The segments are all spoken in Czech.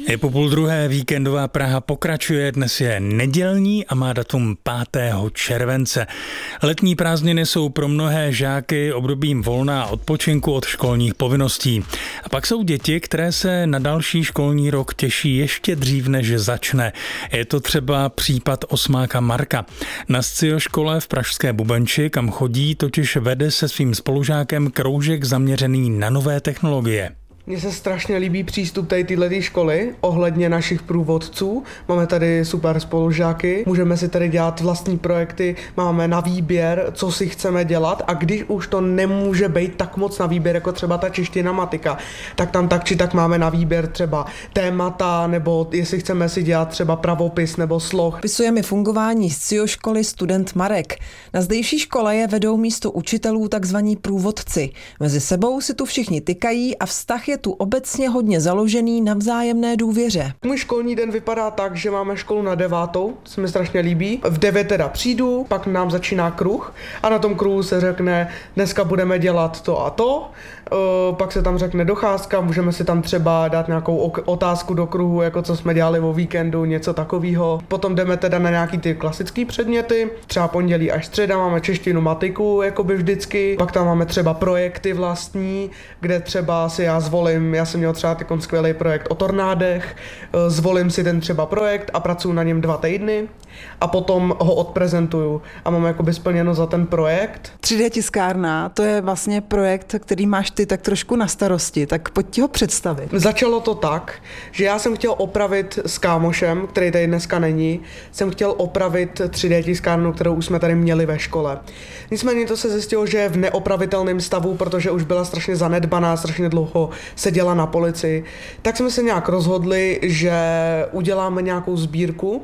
Je po 12:30, víkendová Praha pokračuje, dnes je nedělní a má datum 5. července. Letní prázdniny jsou pro mnohé žáky obdobím volna a odpočinku od školních povinností. A pak jsou děti, které se na další školní rok těší ještě dřív, než začne. Je to třeba případ osmáka Marka. Na SCIO škole v pražské Bubenči, kam chodí, totiž vede se svým spolužákem kroužek zaměřený na nové technologie. Mně se strašně líbí přístup této školy ohledně našich průvodců. Máme tady super spolužáky, můžeme si tady dělat vlastní projekty, máme na výběr, co si chceme dělat, a když už to nemůže být tak moc na výběr, jako třeba ta čeština, matika, tak tam tak či tak máme na výběr třeba témata, nebo jestli chceme si dělat třeba pravopis nebo sloh. Pisuje mi fungování SCIO školy student Marek. Na zdejší škole je vedou místo učitelů takzvaní průvodci. Mezi sebou si tu všichni tykají a vztah je tu obecně hodně založený na vzájemné důvěře. Můj školní den vypadá tak, že máme školu na 9, se mi strašně líbí. V 9 teda přijdu, pak nám začíná kruh a na tom kruhu se řekne, dneska budeme dělat to a to, pak se tam řekne docházka, můžeme si tam třeba dát nějakou otázku do kruhu, jako co jsme dělali o víkendu, něco takového. Potom jdeme teda na nějaký ty klasické předměty, třeba pondělí až středa máme češtinu, matiku, jakoby vždycky, pak tam máme třeba projekty vlastní, kde třeba si já zvolím, já jsem měl třeba takový skvělý projekt o tornádech, zvolím si ten třeba projekt a pracuji na něm 2 týdny a potom ho odprezentuju a mám jakoby splněno za ten projekt. 3D tiskárna, to je vlastně projekt, který máš ty tak trošku na starosti, tak pojď ti ho představit. Začalo to tak, že já jsem chtěl opravit s kámošem, který tady dneska není, jsem chtěl opravit 3D tiskárnu, kterou už jsme tady měli ve škole. Nicméně to se zjistilo, že je v neopravitelném stavu, protože už byla strašně zanedbaná, strašně dlouho seděla na polici. Tak jsme se nějak rozhodli, že uděláme nějakou sbírku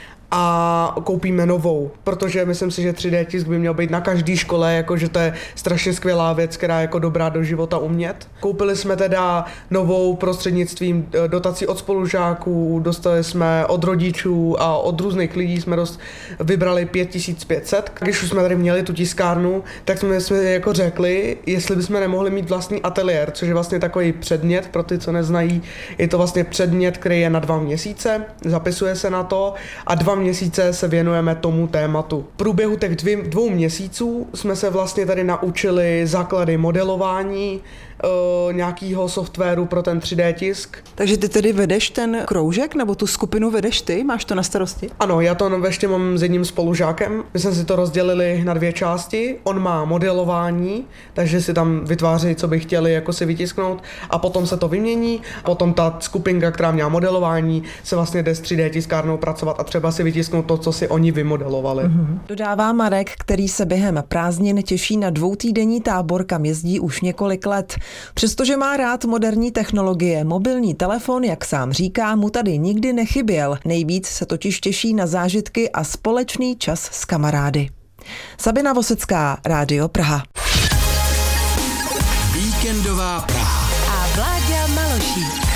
a koupíme novou, protože myslím si, že 3D tisk by měl být na každé škole, jakože to je strašně skvělá věc, která je jako dobrá do života umět. Koupili jsme teda novou prostřednictvím dotací od spolužáků, dostali jsme od rodičů a od různých lidí jsme vybrali 5500. Když už jsme tady měli tu tiskárnu, tak jsme jako řekli, jestli bychom nemohli mít vlastní ateliér, což je vlastně takový předmět, pro ty, co neznají, je to vlastně předmět, který je na 2 měsíce, zapisuje se na to a 2 měsíce se věnujeme tomu tématu. V průběhu těch 2 měsíců jsme se vlastně tady naučili základy modelování, nějakého softwaru pro ten 3D tisk. Takže ty tedy vedeš ten kroužek, nebo tu skupinu vedeš ty? Máš to na starosti? Ano, já to ještě mám s jedním spolužákem. My jsme si to rozdělili na 2 části. On má modelování, takže si tam vytváří, co by chtěli jako si vytisknout, a potom se to vymění. Potom ta skupinka, která měla modelování, se vlastně jde s 3D tiskárnou pracovat a třeba si vytisknout to, co si oni vymodelovali. Dodává Marek, který se během prázdnin těší na 2týdenní tábor, kam jezdí už několik let. Přestože má rád moderní technologie, mobilní telefon, jak sám říká, mu tady nikdy nechyběl. Nejvíc se totiž těší na zážitky a společný čas s kamarády. Sabina Vosecká, Rádio Praha. Víkendová Praha. A Vláďa Malošík.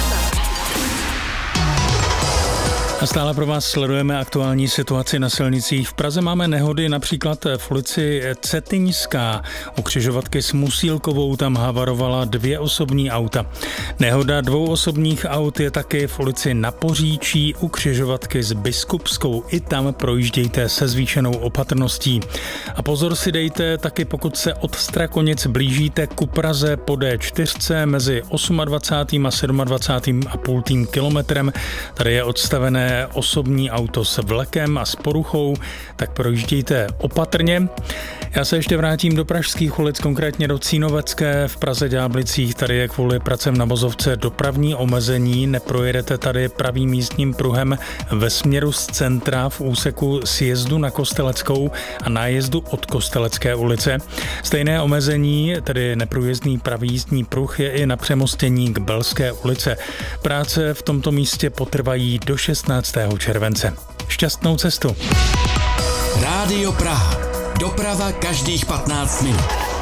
A stále pro vás sledujeme aktuální situaci na silnicích. V Praze máme nehody například v ulici Cetyňská. U křižovatky s Musílkovou tam havarovala 2 osobní auta. Nehoda 2 osobních aut je taky v ulici Na Poříčí u křižovatky s Biskupskou. I tam projíždějte se zvýšenou opatrností. A pozor si dejte taky, pokud se od Strakonic blížíte ku Praze po D4 mezi 28. a 27,5 kilometrem. Tady je odstavené osobní auto s vlekem a s poruchou, tak projíždějte opatrně. Já se ještě vrátím do pražských ulic, konkrétně do Cínovecké v Praze Ďáblicích. Tady je kvůli pracem na vozovce dopravní omezení. Neprojedete tady pravým místním pruhem ve směru z centra v úseku sjezdu na Kosteleckou a nájezdu od Kostelecké ulice. Stejné omezení, tedy neprůjezdný pravý jízdní pruh, je i na přemostění k Belské ulice. Práce v tomto místě potrvají do 16. července. Šťastnou cestu. Rádio Praha. Doprava každých 15 minut.